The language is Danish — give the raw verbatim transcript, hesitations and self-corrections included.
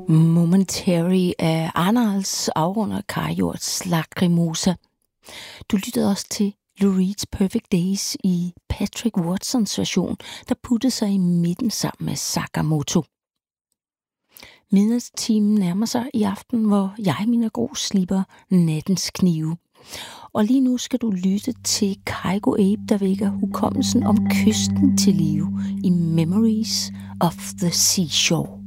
Momentary af Arnolds afrunder Kajords Lacrimosa. Du lyttede også til Lou Reed's Perfect Days i Patrick Watsons version, der puttede sig i midten sammen med Sakamoto. Midnatstimen nærmer sig i aften, hvor jeg, Mina Gros, slipper nattens knive. Og lige nu skal du lytte til Kygo Ape, der vækker hukommelsen om kysten til live i Memories of the Seashore.